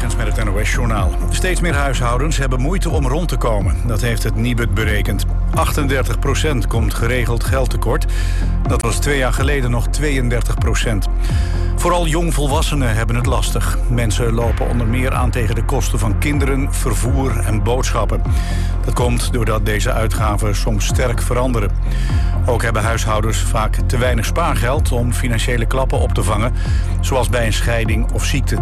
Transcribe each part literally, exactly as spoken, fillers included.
Megens met het N O S-journaal. Steeds meer huishoudens hebben moeite om rond te komen. Dat heeft het Nibud berekend. achtendertig procent komt geregeld geld tekort. Dat was twee jaar geleden nog tweeëndertig procent. Vooral jongvolwassenen hebben het lastig. Mensen lopen onder meer aan tegen de kosten van kinderen, vervoer en boodschappen. Dat komt doordat deze uitgaven soms sterk veranderen. Ook hebben huishoudens vaak te weinig spaargeld om financiële klappen op te vangen, zoals bij een scheiding of ziekte.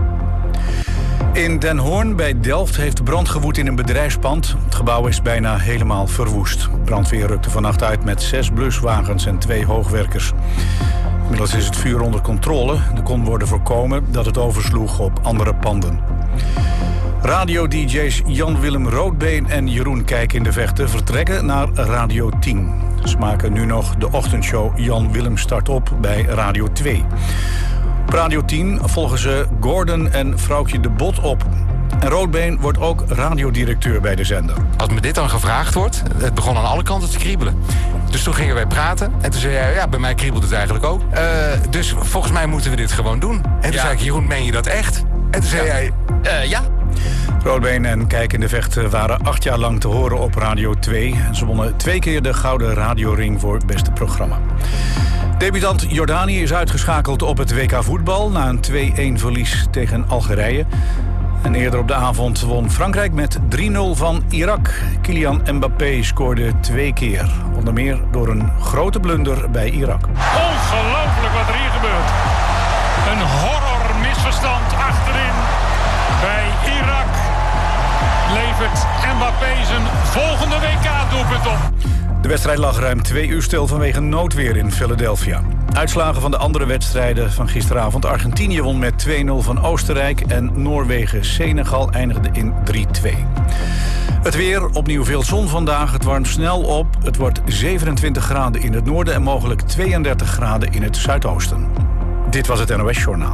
In Den Hoorn bij Delft heeft brand gewoed in een bedrijfspand. Het gebouw is bijna helemaal verwoest. Brandweer rukte vannacht uit met zes bluswagens en twee hoogwerkers. Inmiddels is het vuur onder controle. Er kon worden voorkomen dat het oversloeg op andere panden. Radio-D J's Jan-Willem Roodbeen en Jeroen Kijk in de Vechten vertrekken naar Radio tien. Ze maken nu nog de ochtendshow Jan-Willem Start op bij Radio twee. Op Radio tien volgen ze Gordon en Vrouwtje de Bot op. En Roodbeen wordt ook radiodirecteur bij de zender. Als me dit dan gevraagd wordt, het begon aan alle kanten te kriebelen. Dus toen gingen wij praten. En toen zei hij, ja, bij mij kriebelt het eigenlijk ook. Uh, dus volgens mij moeten we dit gewoon doen. En toen ja. zei ik, Jeroen, meen je dat echt? En toen zei ja. hij, uh, ja. Roodbeen en Kijk in de Vechten waren acht jaar lang te horen op Radio twee. En ze wonnen twee keer de Gouden Radioring voor het beste programma. Debutant Jordanië is uitgeschakeld op het W K voetbal na een twee-een verlies tegen Algerije. En eerder op de avond won Frankrijk met drie nul van Irak. Kylian Mbappé scoorde twee keer. Onder meer door een grote blunder bij Irak. Ongelooflijk wat er hier gebeurt. Een horror misverstand achterin bij Irak. Levert Mbappé zijn volgende W K-doelpunt op. De wedstrijd lag ruim twee uur stil vanwege noodweer in Philadelphia. Uitslagen van de andere wedstrijden van gisteravond. Argentinië won met twee nul van Oostenrijk en Noorwegen-Senegal eindigde in drie twee. Het weer, opnieuw veel zon vandaag. Het warmt snel op. Het wordt zevenentwintig graden in het noorden en mogelijk tweeëndertig graden in het zuidoosten. Dit was het N O S-journaal.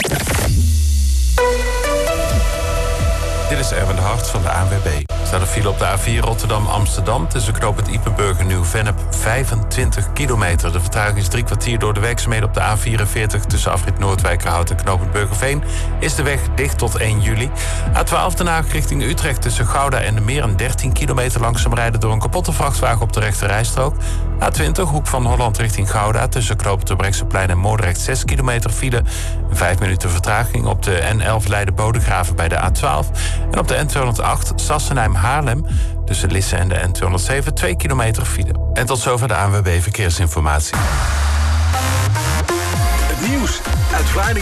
Dit is Erwin de Hart van de A N W B. Er staat een file op de A vier Rotterdam-Amsterdam. Tussen knooppunt Ippenburg en Nieuw-Vennep vijfentwintig kilometer. De vertraging is drie kwartier door de werkzaamheden op de A vierenveertig... tussen afrit Noordwijkerhout en knooppunt Burgerveen... is de weg dicht tot één juli. A twaalf Den Haag richting Utrecht tussen Gouda en de Meer... en dertien kilometer langzaam rijden door een kapotte vrachtwagen op de rechte rijstrook. A twintig Hoek van Holland richting Gouda... tussen knooppunt Terbrechtseplein en Moordrecht zes kilometer file. Vijf minuten vertraging op de N elf Leiden-Bodegraven bij de A twaalf... en op de N tweehonderdacht Sassenheim-Haarlem... tussen Lisse en de N tweehonderdzeven twee kilometer file. En tot zover de A N W B Verkeersinformatie. Het nieuws uit Vlaardingen.